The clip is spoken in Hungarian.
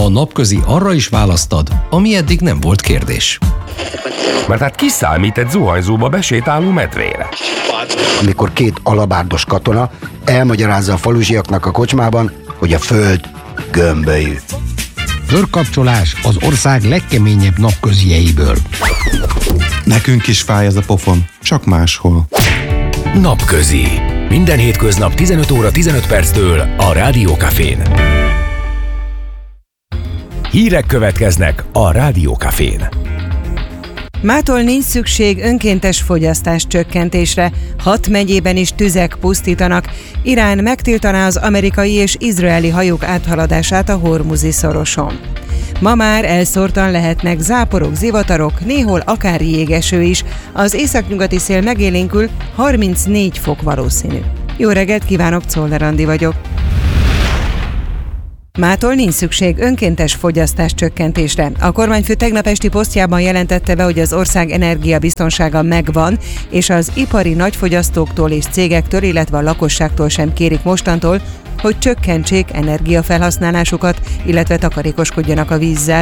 A Napközi arra is választad, ami eddig nem volt kérdés. Mert hát ki számít egy zuhanyzóba besétáló medvére? Amikor két alabárdos katona elmagyarázza a falusiaknak a kocsmában, hogy a föld gömbölyű. Körkapcsolás az ország legkeményebb napközieiből. Nekünk is fáj ez a pofon, csak máshol. Napközi. Minden hétköznap 15 óra 15 perctől a Rádió Cafén. Hírek következnek a Rádió Cafén. Mától nincs szükség önkéntes fogyasztás csökkentésre. 6 megyében is tüzek pusztítanak. Irán megtiltaná az amerikai és izraeli hajók áthaladását a Hormuzi szoroson. Ma már elszórtan lehetnek záporok, zivatarok, néhol akár jégeső is. Az északnyugati szél megélénkül, 34 fok valószínű. Jó reggelt kívánok, Czoller Andi vagyok. Mától nincs szükség önkéntes fogyasztás csökkentésre. A kormányfő tegnap esti posztjában jelentette be, hogy az ország energiabiztonsága megvan, és az ipari nagyfogyasztóktól és cégektől, illetve a lakosságtól sem kérik mostantól, hogy csökkentsék energiafelhasználásukat, illetve takarékoskodjanak a vízzel.